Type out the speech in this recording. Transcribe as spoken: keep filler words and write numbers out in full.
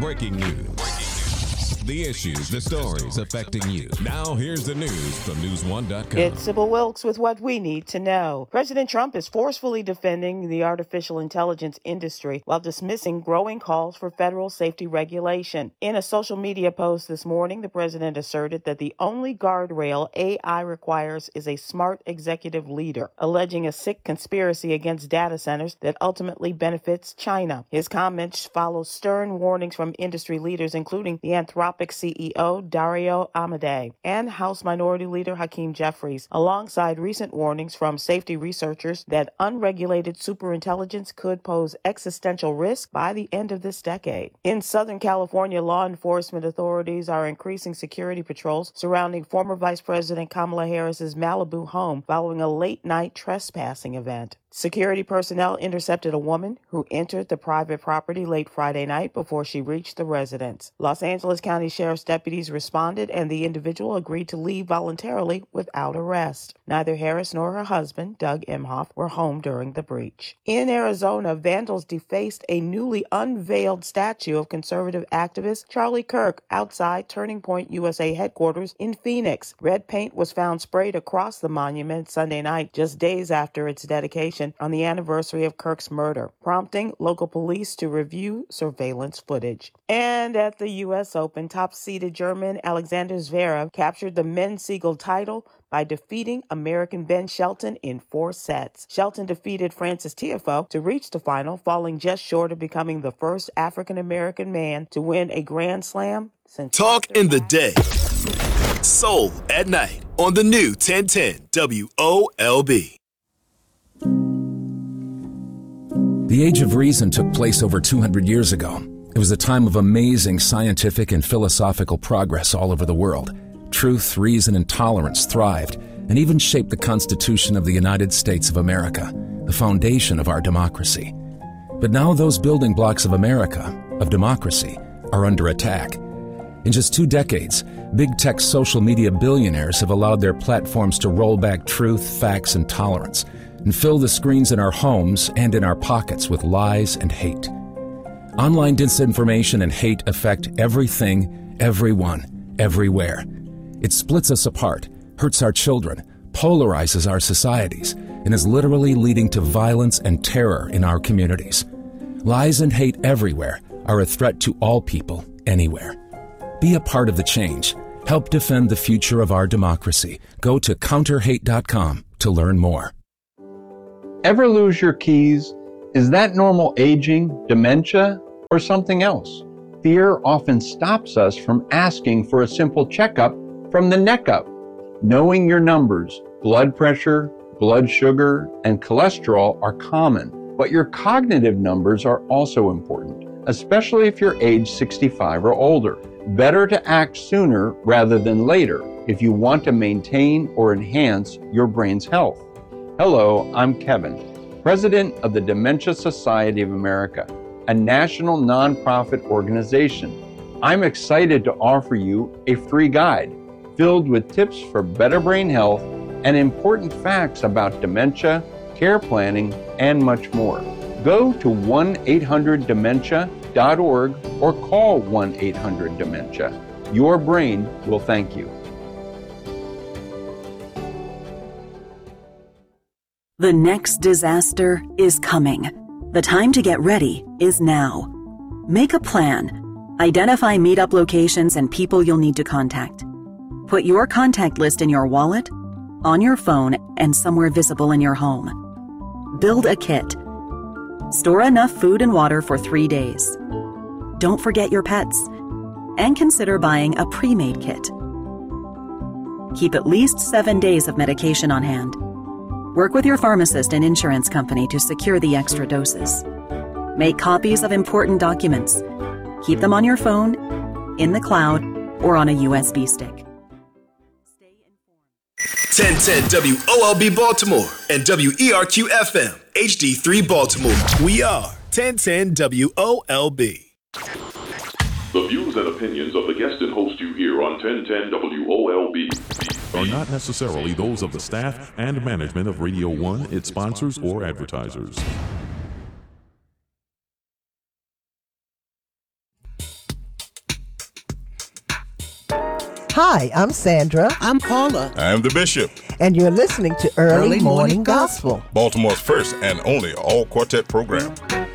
Breaking news. The issues, the stories affecting you. Now here's the news from news one dot com. It's Sybil Wilkes with what we need to know. President Trump is forcefully defending the artificial intelligence industry while dismissing growing calls for federal safety regulation. In a social media post this morning, the president asserted that the only guardrail A I requires is a smart executive leader, alleging a sick conspiracy against data centers that ultimately benefits China. His comments follow stern warnings from industry leaders, including the Anthropic C E O Dario Amodei and House Minority Leader Hakeem Jeffries, alongside recent warnings from safety researchers that unregulated superintelligence could pose existential risk by the end of this decade. In Southern California, law enforcement authorities are increasing security patrols surrounding former Vice President Kamala Harris's Malibu home following a late-night trespassing event. Security personnel intercepted a woman who entered the private property late Friday night before she reached the residence. Los Angeles County Sheriff's deputies responded, and the individual agreed to leave voluntarily without arrest. Neither Harris nor her husband, Doug Emhoff, were home during the breach. In Arizona, vandals defaced a newly unveiled statue of conservative activist Charlie Kirk outside Turning Point U S A headquarters in Phoenix. Red paint was found sprayed across the monument Sunday night, just days after its dedication on the anniversary of Kirk's murder, prompting local police to review surveillance footage. And at the U S Open, top-seeded German Alexander Zverev captured the men's Siegel title by defeating American Ben Shelton in four sets. Shelton defeated Francis Tiafoe to reach the final, falling just short of becoming the first African-American man to win a Grand Slam since... Talk in the day. Soul at night on the new ten ten W O L B. The Age of Reason took place over two hundred years ago. It was a time of amazing scientific and philosophical progress all over the world. Truth, reason, and tolerance thrived and even shaped the Constitution of the United States of America, the foundation of our democracy. But now those building blocks of America, of democracy, are under attack. In just two decades, big tech social media billionaires have allowed their platforms to roll back truth, facts, and tolerance, and fill the screens in our homes and in our pockets with lies and hate. Online disinformation and hate affect everything, everyone, everywhere. It splits us apart, hurts our children, polarizes our societies, and is literally leading to violence and terror in our communities. Lies and hate everywhere are a threat to all people, anywhere. Be a part of the change. Help defend the future of our democracy. Go to counter hate dot com to learn more. Ever lose your keys? Is that normal aging, dementia, or something else? Fear often stops us from asking for a simple checkup from the neck up. Knowing your numbers, blood pressure, blood sugar, and cholesterol are common, but your cognitive numbers are also important, especially if you're age sixty-five or older. Better to act sooner rather than later if you want to maintain or enhance your brain's health. Hello, I'm Kevin, President of the Dementia Society of America, a national nonprofit organization. I'm excited to offer you a free guide filled with tips for better brain health and important facts about dementia, care planning, and much more. Go to one eight hundred dementia dot org or call one eight hundred dementia. Your brain will thank you. The next disaster is coming. The time to get ready is now. Make a plan. Identify meetup locations and people you'll need to contact. Put your contact list in your wallet, on your phone, and somewhere visible in your home. Build a kit. Store enough food and water for three days. Don't forget your pets. And consider buying a pre-made kit. Keep at least seven days of medication on hand. Work with your pharmacist and insurance company to secure the extra doses. Make copies of important documents. Keep them on your phone, in the cloud, or on a U S B stick. ten ten W O L B Baltimore and W E R Q F M H D three Baltimore. We are ten ten W O L B. The views and opinions of the guest and host you hear on ten ten W O L B are not necessarily those of the staff and management of Radio one, its sponsors, or advertisers. Hi, I'm Sandra. I'm Paula. I'm the Bishop. And you're listening to Early, Early Morning, Morning Gospel, Baltimore's first and only all-quartet program.